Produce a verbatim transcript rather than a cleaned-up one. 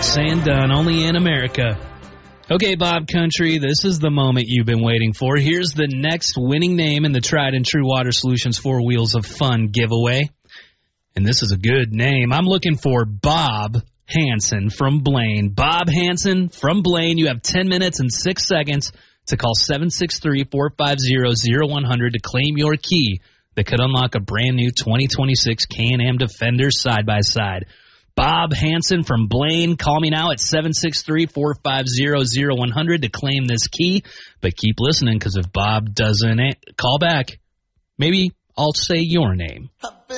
and done, only in America. Okay, Bob Country, this is the moment you've been waiting for. Here's the next winning name in the Tried and True Water Solutions Four Wheels of Fun giveaway. And this is a good name. I'm looking for Bob Hanson from Blaine. Bob Hanson from Blaine. You have ten minutes and six seconds to call seven six three, four five zero, zero one zero zero to claim your key that could unlock a brand new twenty twenty-six Can-Am Defender side-by-side. Bob Hanson from Blaine. Call me now at seven six three, four five zero, zero one zero zero to claim this key. But keep listening, because if Bob doesn't call back, maybe I'll say your name.